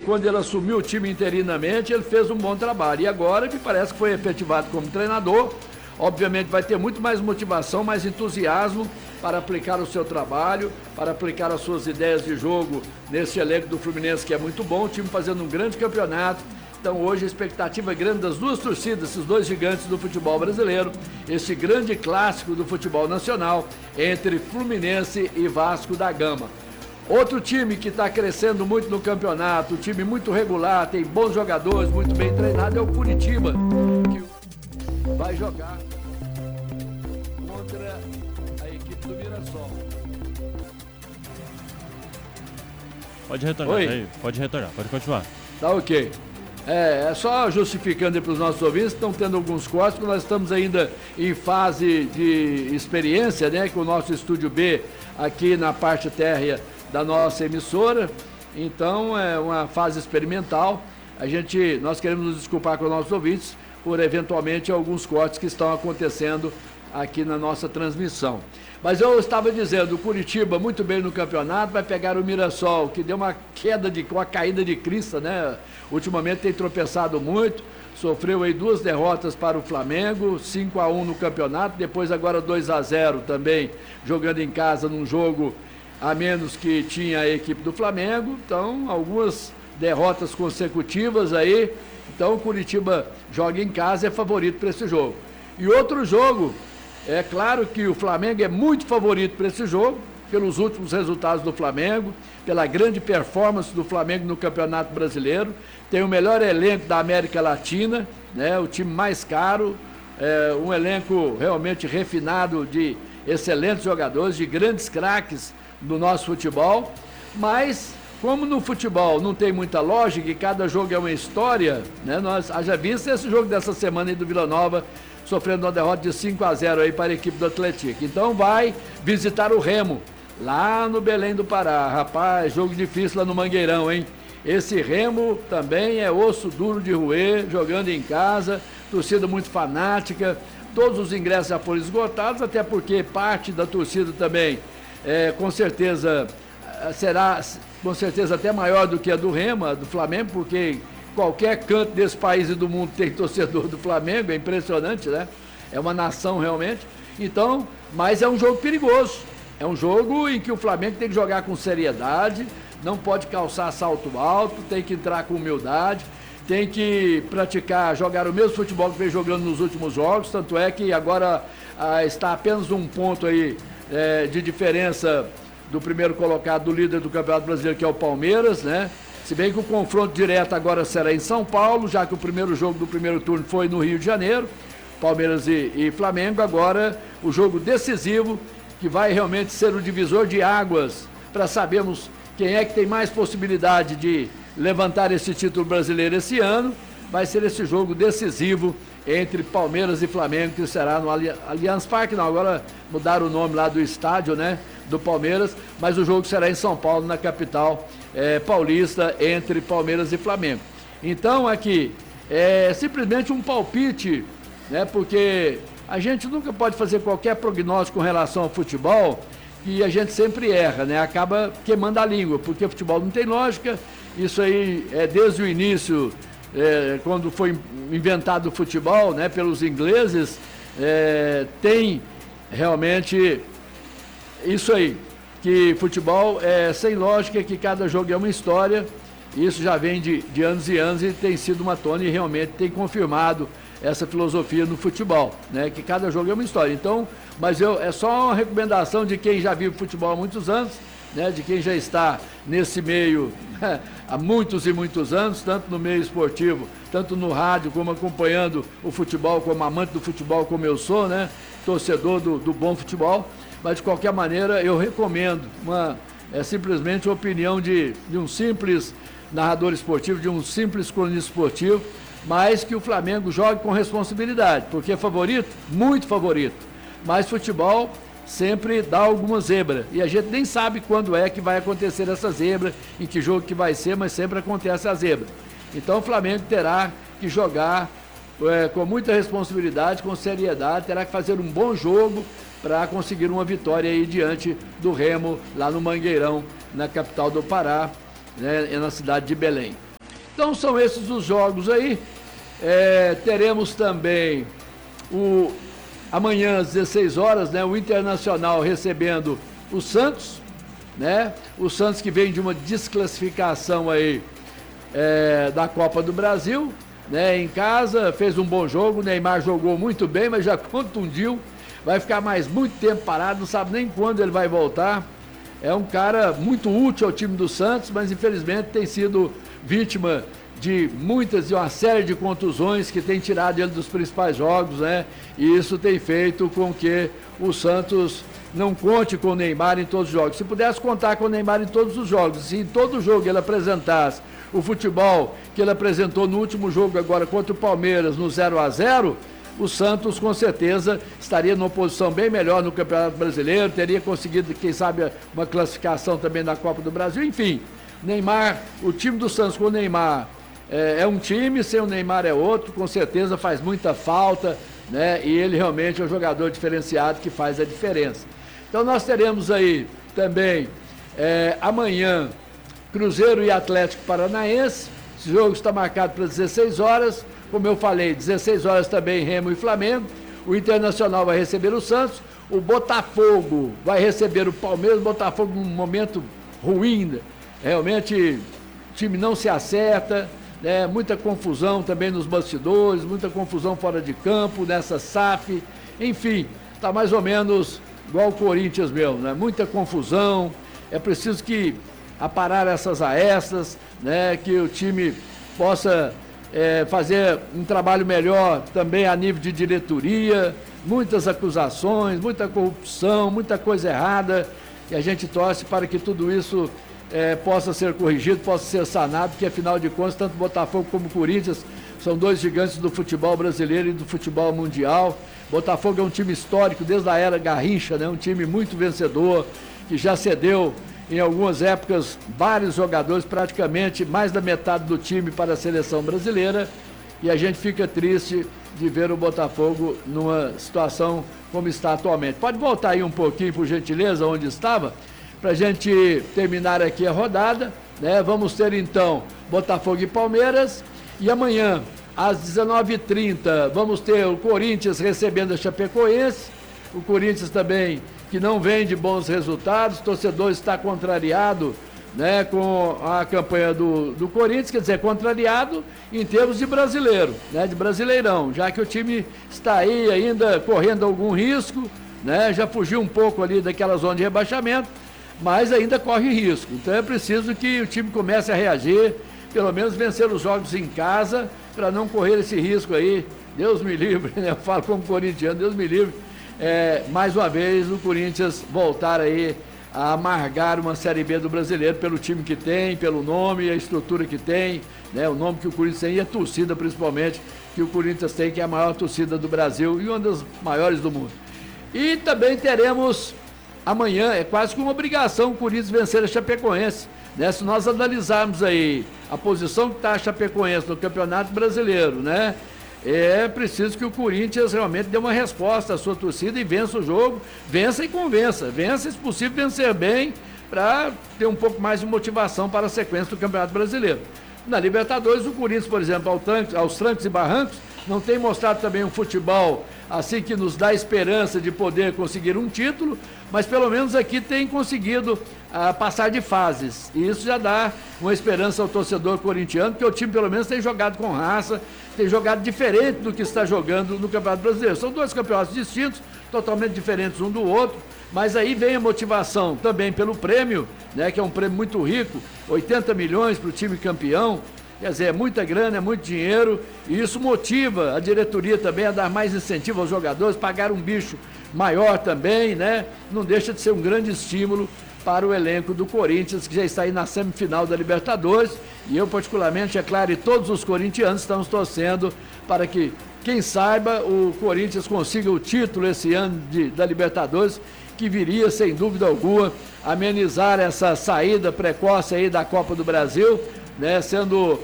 quando ele assumiu o time interinamente, ele fez um bom trabalho. E agora me parece que foi efetivado como treinador. Obviamente vai ter muito mais motivação, mais entusiasmo para aplicar o seu trabalho, para aplicar as suas ideias de jogo nesse elenco do Fluminense, que é muito bom, o time fazendo um grande campeonato. Então hoje a expectativa é grande das duas torcidas, esses dois gigantes do futebol brasileiro, esse grande clássico do futebol nacional entre Fluminense e Vasco da Gama. Outro time que está crescendo muito no campeonato, um time muito regular, tem bons jogadores, muito bem treinado, é o Curitiba, que vai jogar contra a equipe do Mirassol. Pode retornar, aí, pode retornar, pode continuar. Tá ok. É só justificando para os nossos ouvintes, estão tendo alguns cortes, porque nós estamos ainda em fase de experiência, né, com o nosso Estúdio B aqui na parte térrea da nossa emissora. Então é uma fase experimental. Nós queremos nos desculpar com os nossos ouvintes por eventualmente alguns cortes que estão acontecendo aqui na nossa transmissão. Mas eu estava dizendo, o Curitiba muito bem no campeonato, vai pegar o Mirassol, que deu uma caída de crista, né? Ultimamente tem tropeçado muito, sofreu aí 2 derrotas para o Flamengo, 5-1 no campeonato, depois agora 2-0 também, jogando em casa num jogo a menos que tinha a equipe do Flamengo. Então, algumas derrotas consecutivas aí. Então, o Curitiba joga em casa, é favorito para esse jogo. E outro jogo, é claro que o Flamengo é muito favorito para esse jogo, pelos últimos resultados do Flamengo, pela grande performance do Flamengo no Campeonato Brasileiro. Tem o melhor elenco da América Latina, né? O time mais caro, um elenco realmente refinado de excelentes jogadores, de grandes craques do nosso futebol. Mas como no futebol não tem muita lógica e cada jogo é uma história, né? Nós haja visto esse jogo dessa semana aí do Vila Nova, sofrendo uma derrota de 5-0 aí para a equipe do Atlético. Então vai visitar o Remo, lá no Belém do Pará. Rapaz, jogo difícil lá no Mangueirão, hein? Esse Remo também é osso duro de roer, jogando em casa, torcida muito fanática, todos os ingressos já foram esgotados, até porque parte da torcida também, com certeza, será com certeza até maior do que a do Remo, a do Flamengo, porque qualquer canto desse país e do mundo tem torcedor do Flamengo, é impressionante, né? É uma nação realmente. Então, mas é um jogo perigoso, é um jogo em que o Flamengo tem que jogar com seriedade, não pode calçar salto alto, tem que entrar com humildade, tem que jogar o mesmo futebol que vem jogando nos últimos jogos, tanto é que agora está apenas um ponto aí de diferença do primeiro colocado, do líder do Campeonato Brasileiro, que é o Palmeiras, né? Se bem que o confronto direto agora será em São Paulo, já que o primeiro jogo do primeiro turno foi no Rio de Janeiro, Palmeiras e Flamengo. Agora o jogo decisivo, que vai realmente ser o divisor de águas para sabermos quem é que tem mais possibilidade de levantar esse título brasileiro esse ano, vai ser esse jogo decisivo entre Palmeiras e Flamengo, que será no Allianz Parque. Não, agora mudaram o nome lá do estádio, né, do Palmeiras, mas o jogo será em São Paulo, na capital paulista, entre Palmeiras e Flamengo. Então aqui é simplesmente um palpite, né, porque a gente nunca pode fazer qualquer prognóstico com relação ao futebol, e a gente sempre erra, né, acaba queimando a língua, porque o futebol não tem lógica. Isso aí desde o início, quando foi inventado o futebol, né, pelos ingleses, tem realmente isso aí, que futebol é sem lógica, que cada jogo é uma história. Isso já vem de anos e anos e tem sido uma tona, e realmente tem confirmado essa filosofia no futebol, né, que cada jogo é uma história. Então, mas é só uma recomendação de quem já vive futebol há muitos anos, né, de quem já está nesse meio há muitos e muitos anos, tanto no meio esportivo, tanto no rádio, como acompanhando o futebol, como amante do futebol, como eu sou, né, torcedor do bom futebol. Mas de qualquer maneira eu recomendo simplesmente a opinião de um simples narrador esportivo, de um simples cronista esportivo, mas que o Flamengo jogue com responsabilidade, porque é favorito, muito favorito, mas futebol sempre dá alguma zebra, e a gente nem sabe quando é que vai acontecer essa zebra, em que jogo que vai ser, mas sempre acontece a zebra. Então o Flamengo terá que jogar com muita responsabilidade, com seriedade, terá que fazer um bom jogo para conseguir uma vitória aí diante do Remo, lá no Mangueirão, na capital do Pará, né, na cidade de Belém. Então são esses os jogos aí. Teremos também amanhã às 16 horas, né, o Internacional recebendo o Santos, né? O Santos que vem de uma desclassificação aí da Copa do Brasil, né? Em casa, fez um bom jogo, o Neymar jogou muito bem, mas já contundiu, vai ficar mais muito tempo parado, não sabe nem quando ele vai voltar. É um cara muito útil ao time do Santos, mas infelizmente tem sido vítima de uma série de contusões que tem tirado ele dos principais jogos, né? E isso tem feito com que o Santos não conte com o Neymar em todos os jogos. Se pudesse contar com o Neymar em todos os jogos, se em todo jogo ele apresentasse o futebol que ele apresentou no último jogo agora contra o Palmeiras no 0-0, o Santos com certeza estaria numa posição bem melhor no Campeonato Brasileiro, teria conseguido, quem sabe, uma classificação também na Copa do Brasil. Enfim, Neymar, o time do Santos com o Neymar é um time, sem o Neymar é outro, com certeza faz muita falta, né? E ele realmente é um jogador diferenciado que faz a diferença. Então nós teremos aí também amanhã Cruzeiro e Atlético Paranaense. Esse jogo está marcado para 16 horas, como eu falei, 16 horas também Remo e Flamengo. O Internacional vai receber o Santos, o Botafogo vai receber o Palmeiras. O Botafogo num momento ruim, realmente o time não se acerta, né? Muita confusão também nos bastidores, muita confusão fora de campo, nessa SAF, enfim, está mais ou menos igual o Corinthians mesmo, né? Muita confusão, é preciso que aparar essas arestas, né? Que o time possa fazer um trabalho melhor também a nível de diretoria, muitas acusações, muita corrupção, muita coisa errada, e a gente torce para que tudo isso possa ser corrigido, possa ser sanado, porque afinal de contas, tanto Botafogo como Corinthians são dois gigantes do futebol brasileiro e do futebol mundial. Botafogo é um time histórico desde a era Garrincha, né? Um time muito vencedor, que já cedeu em algumas épocas vários jogadores, praticamente mais da metade do time para a seleção brasileira, e a gente fica triste de ver o Botafogo numa situação como está atualmente. Pode voltar aí um pouquinho, por gentileza, onde estava, para a gente terminar aqui a rodada, né? Vamos ter então Botafogo e Palmeiras, e amanhã às 19h30 vamos ter o Corinthians recebendo a Chapecoense. O Corinthians também, que não vem de bons resultados, o torcedor está contrariado, né, com a campanha do Corinthians, quer dizer, contrariado em termos de brasileiro, né, de brasileirão, já que o time está aí ainda correndo algum risco, né, já fugiu um pouco ali daquela zona de rebaixamento, mas ainda corre risco. Então é preciso que o time comece a reagir, pelo menos vencer os jogos em casa, para não correr esse risco aí. Deus me livre, né? Eu falo como corintiano, Deus me livre. Mais uma vez o Corinthians voltar aí a amargar uma Série B do Brasileiro pelo time que tem, pelo nome, a estrutura que tem, né? O nome que o Corinthians tem e a torcida principalmente que o Corinthians tem, que é a maior torcida do Brasil e uma das maiores do mundo. E também teremos amanhã, é quase que uma obrigação o Corinthians vencer a Chapecoense, né? Se nós analisarmos aí a posição que está a Chapecoense no Campeonato Brasileiro, né? É preciso que o Corinthians realmente dê uma resposta à sua torcida e vença o jogo, vença e convença, vença, se possível, vencer bem, para ter um pouco mais de motivação para a sequência do Campeonato Brasileiro. Na Libertadores, o Corinthians, por exemplo, aos trancos e barrancos, não tem mostrado também um futebol assim que nos dá esperança de poder conseguir um título, mas pelo menos aqui tem conseguido passar de fases, e isso já dá uma esperança ao torcedor corintiano, porque o time pelo menos tem jogado com raça, tem jogado diferente do que está jogando no Campeonato Brasileiro. São dois campeonatos distintos, totalmente diferentes um do outro, mas aí vem a motivação também pelo prêmio, né, que é um prêmio muito rico, 80 milhões para o time campeão. Quer dizer, é muita grana, é muito dinheiro, e isso motiva a diretoria também a dar mais incentivo aos jogadores, pagar um bicho maior também, né? Não deixa de ser um grande estímulo para o elenco do Corinthians, que já está aí na semifinal da Libertadores, e eu particularmente, é claro, e todos os corintianos estamos torcendo para que, quem saiba, o Corinthians consiga o título esse ano da Libertadores, que viria, sem dúvida alguma, amenizar essa saída precoce aí da Copa do Brasil, né, sendo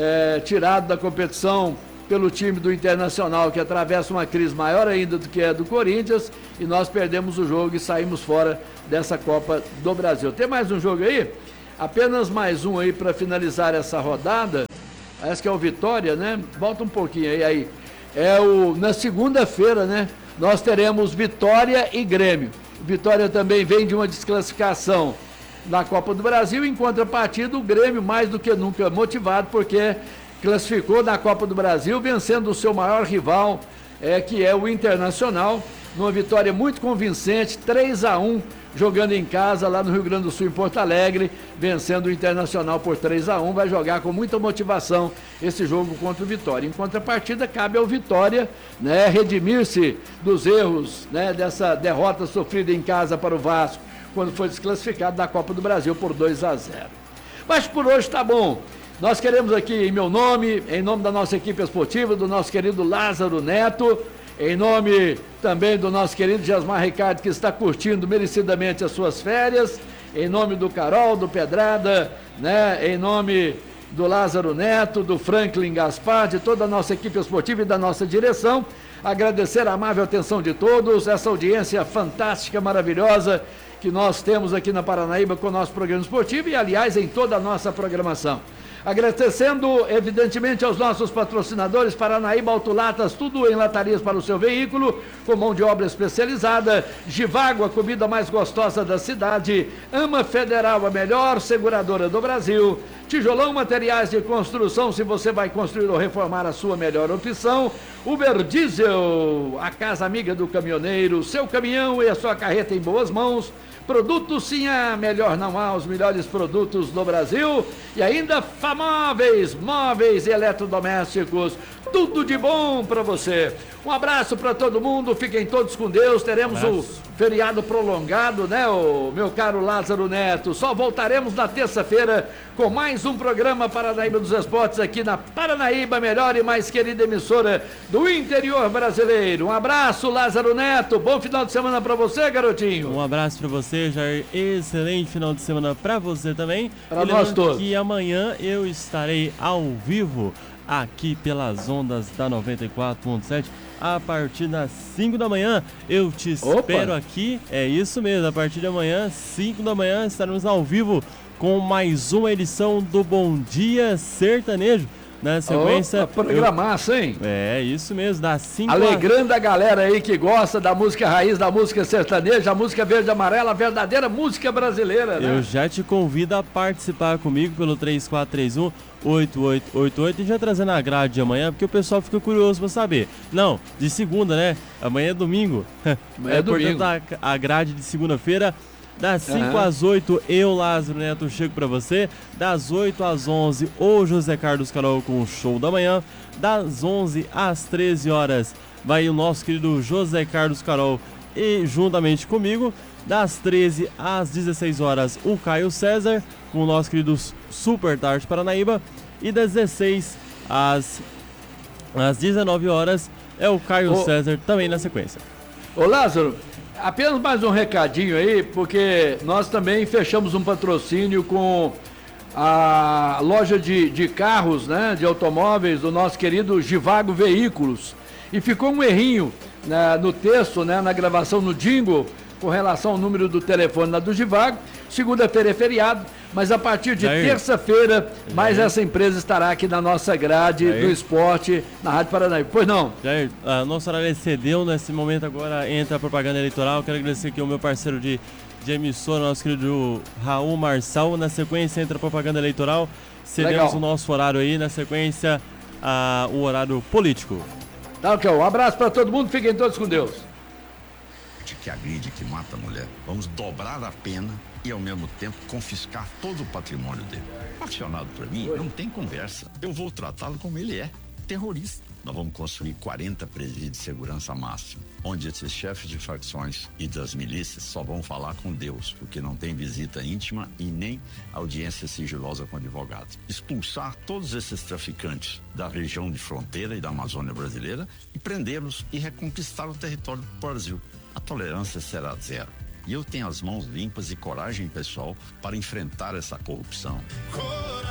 tirado da competição pelo time do Internacional, que atravessa uma crise maior ainda do que a do Corinthians, e nós perdemos o jogo e saímos fora dessa Copa do Brasil. Tem mais um jogo aí? Apenas mais um aí para finalizar essa rodada. Parece que é o Vitória, né? Volta um pouquinho aí. Na segunda-feira, né? Nós teremos Vitória e Grêmio. Vitória também vem de uma desclassificação na Copa do Brasil, em contrapartida o Grêmio mais do que nunca motivado, porque classificou na Copa do Brasil, vencendo o seu maior rival, que é o Internacional, numa vitória muito convincente, 3-1, jogando em casa lá no Rio Grande do Sul, em Porto Alegre, vencendo o Internacional por 3-1, vai jogar com muita motivação esse jogo contra o Vitória. Em contrapartida, cabe ao Vitória, né, redimir-se dos erros, né, dessa derrota sofrida em casa para o Vasco, quando foi desclassificado da Copa do Brasil por 2-0. Mas por hoje tá bom. Nós queremos aqui, em meu nome, em nome da nossa equipe esportiva, do nosso querido Lázaro Neto, em nome também do nosso querido Jasmar Ricardo, que está curtindo merecidamente as suas férias, em nome do Carol, do Pedrada, né? Em nome do Lázaro Neto, do Franklin Gaspar, de toda a nossa equipe esportiva e da nossa direção, agradecer a amável atenção de todos, essa audiência fantástica, maravilhosa, que nós temos aqui na Paranaíba com o nosso programa esportivo e, aliás, em toda a nossa programação. Agradecendo, evidentemente, aos nossos patrocinadores, Paranaíba Autolatas, tudo em latarias para o seu veículo, com mão de obra especializada, Givago, a comida mais gostosa da cidade, Ama Federal, a melhor seguradora do Brasil, Tijolão Materiais de Construção, se você vai construir ou reformar, a sua melhor opção, Uber Diesel, a casa amiga do caminhoneiro, seu caminhão e a sua carreta em boas mãos, Produtos Sinhá, melhor não há, os melhores produtos do Brasil. E ainda Famóveis, móveis e eletrodomésticos, tudo de bom para você. Um abraço para todo mundo, fiquem todos com Deus, teremos o feriado prolongado, né, o meu caro Lázaro Neto. Só voltaremos na terça-feira com mais um programa Paranaíba dos Esportes aqui na Paranaíba, melhor e mais querida emissora do interior brasileiro. Um abraço, Lázaro Neto, bom final de semana para você, garotinho. Um abraço para você, Jair, excelente final de semana para você também. Para nós todos. E amanhã eu estarei ao vivo aqui pelas ondas da 94.7 a partir das 5 da manhã. Eu te espero aqui, é isso mesmo, a partir de amanhã, 5 da manhã, estaremos ao vivo com mais uma edição do Bom Dia Sertanejo. Na sequência. Programaço, hein? É, isso mesmo, das 5 Alegrando a galera aí que gosta da música raiz, da música sertaneja, a música verde e amarela, a verdadeira música brasileira, né? Eu já te convido a participar comigo pelo 3431-8888 e já trazendo a grade de amanhã, porque o pessoal fica curioso pra saber. Não, de segunda, né? Amanhã é domingo. Amanhã é domingo. Portanto, a grade de segunda-feira. Das 5 às 8, eu, Lázaro Neto, chego pra você. Das 8 às 11, o José Carlos Carol com o show da manhã. Das 11 às 13 horas, vai o nosso querido José Carlos Carol e juntamente comigo. Das 13 às 16 horas, o Caio César com o nosso querido Super Tarde Paranaíba. E das 16 às 19 horas, é o Caio César também na sequência. Ô Lázaro, apenas mais um recadinho aí, porque nós também fechamos um patrocínio com a loja de carros, né, de automóveis do nosso querido Givago Veículos. E ficou um errinho, né, no texto, né, na gravação no jingle, com relação ao número do telefone lá do Givago. Segunda-feira é feriado, mas a partir de terça-feira, mais essa empresa estará aqui na nossa grade do esporte, na Rádio Paranaíba. Pois não? Jair, a nossa horária excedeu, nesse momento agora entra a propaganda eleitoral. Quero agradecer aqui o meu parceiro de emissora, nosso querido Raul Marçal. Na sequência entra a propaganda eleitoral, cedemos o nosso horário aí, na sequência o horário político. Tá, ok, um abraço para todo mundo, fiquem todos com Deus. Que agride, que mata a mulher. Vamos dobrar a pena e, ao mesmo tempo, confiscar todo o patrimônio dele. Aficionado para mim, não tem conversa. Eu vou tratá-lo como ele é, terrorista. Nós vamos construir 40 presídios de segurança máxima, onde esses chefes de facções e das milícias só vão falar com Deus, porque não tem visita íntima e nem audiência sigilosa com advogados. Expulsar todos esses traficantes da região de fronteira e da Amazônia brasileira e prendê-los e reconquistar o território do Brasil. A tolerância será zero. E eu tenho as mãos limpas e coragem pessoal para enfrentar essa corrupção.